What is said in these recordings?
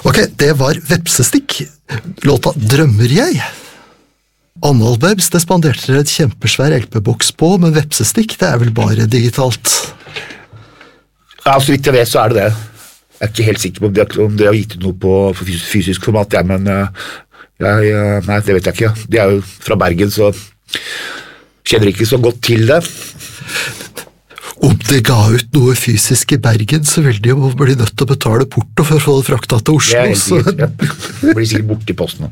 Ok, det var Vepsestikk. Låta Drømmer jeg. Analbabs, det spanderte dere et kjempesvær LP-boks på, men Vepsestikk, det er vel bare digitalt? Ja, så vidt jeg vet så er det det. Jeg er ikke helt sikker på om det har gitt ut noe på fysisk format, men nei, det vet jeg ikke. De er jo fra Bergen, så kjenner ikke så godt til det. Om det ga ut noe fysisk i Bergen, så vil de jo bli nødt til å betale porto for å få det fraktet til Oslo. Det er helt sikkert, ja. Det blir sikkert bort i posten.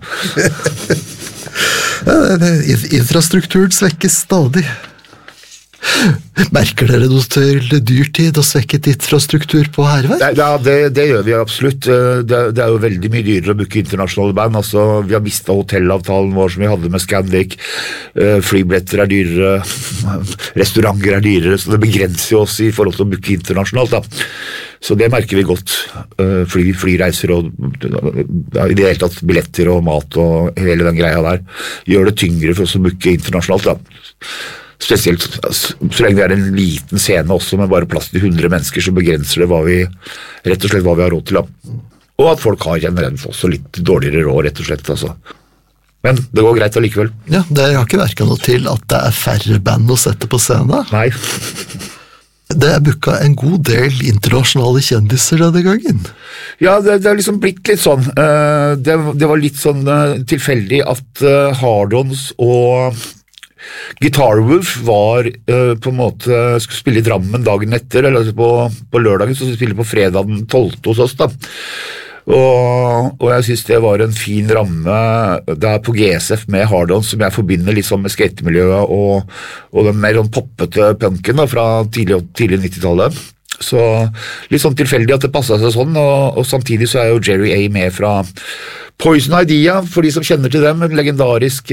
Infrastrukturen svekkes stadig. Merker dere noe til dyrtid og svekket infrastruktur på Hervær? Ja, det gjør vi absolutt. Det er jo veldig mye dyrere å booke internasjonale band. Altså, vi har mistet hotellavtalen vår som vi hadde med Scandic. Flybilletter er dyrere, restauranter er dyrere, så det begrenser oss i forhold til å booke internasjonalt, da. Så det merker vi godt. Flyreiser og i det hele tatt billetter og mat og hele den greia der gjør det tyngre for oss å booke internasjonalt, da. Spesielt så lenge det er en liten scene også med bare plass til 100 mennesker, så begrenser det rett og slett hva vi har råd til, da. Og at folk har generelt også litt dårligere råd, rett og slett, altså. Men det går greit allikevel. Ja, det har ikke verket noe til at det er færre band å sette på scenen. Nei. Det er booket en god del internasjonale kjendiser denne gangen. Ja, det er liksom blitt litt sånn. Det var litt sånn tilfeldig at Hardons og Guitar Wolf var på en måte skulle spille i Drammen dagen etter, eller på lørdagen, så skulle spille på fredag den 12. hos oss, da. Og jeg synes det var en fin ramme der på GSF med Hardon, som jeg forbinder litt sånn med skatemiljøet og den mer sånn poppete punken da, fra tidlig 90-tallet. Så litt sånn tilfeldig at det passet seg sånn, og samtidig så er jo Jerry A. med fra Poison Idea, for de som kjenner til dem, en legendarisk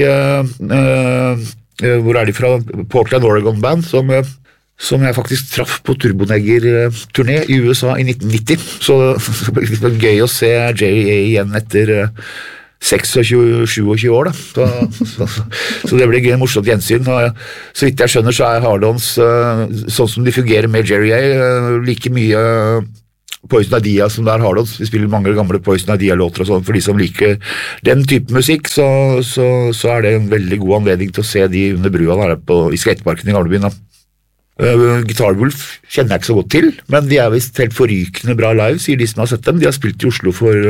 hvor er de fra? Portland Oregon Band, som jeg faktisk traff på Turbonegger-turné i USA i 1990. Så det var gøy å se Jerry A. igjen etter 26-27 år, da. Så det blir morsomt gjensyn. Så vidt jeg skjønner, så er Hardons, sånn som de fungerer med Jerry A., like mye Poison Idea som der Hardons. Vi spiller mange gamle Poison Idea-låter og sånn. For de som liker den type musikk, så er det en veldig god anledning til å se de under brua der i skateparken i Gamlebyen, da. Guitar Wolf kjenner jeg ikke så godt til, men de er vist helt forrykende bra live, sier de som har sett dem. De har spilt i Oslo for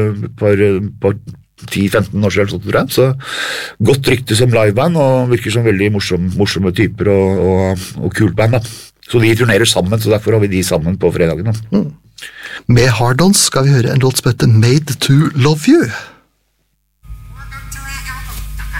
10-15 år siden, tror jeg. Så godt rykte som liveband, og virker som veldig morsomme typer og kult band, da. Så de turnerer sammen, så derfor har vi de sammen på fredagen, da. Med Hardons skal vi høre en låt som heter Made to Love You.